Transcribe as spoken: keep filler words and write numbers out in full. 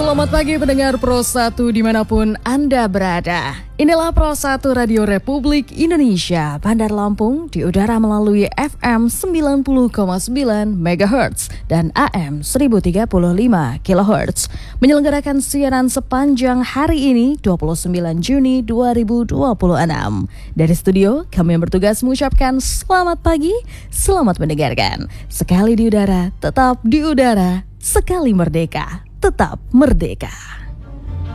Selamat pagi pendengar Pro satu dimanapun Anda berada. Inilah Pro satu Radio Republik Indonesia, Bandar Lampung, di udara melalui F M sembilan puluh koma sembilan megahertz dan A M seribu tiga puluh lima kilohertz. Menyelenggarakan siaran sepanjang hari ini dua puluh sembilan Juni dua ribu dua puluh enam. Dari studio, kami yang bertugas mengucapkan selamat pagi, selamat mendengarkan. Sekali di udara, tetap di udara, sekali merdeka, tetap merdeka.